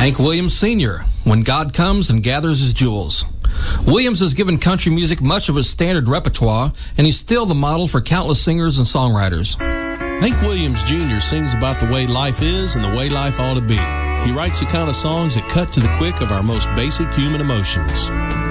Hank Williams Sr., When God Comes and Gathers His Jewels. Williams has given country music much of his standard repertoire, and he's still the model for countless singers and songwriters. Hank Williams Jr. sings about the way life is and the way life ought to be. He writes the kind of songs that cut to the quick of our most basic human emotions.